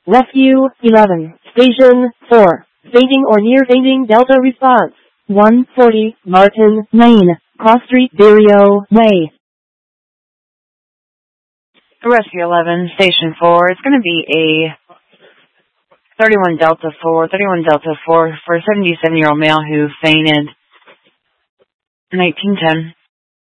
Rescue 11, Station 4, fainting or near fainting, Delta response. 140 Martin Lane, Cross Street, Barrio Way. Rescue 11, Station 4. It's going to be a 31 Delta 4 for a 77-year-old male who fainted in 1810.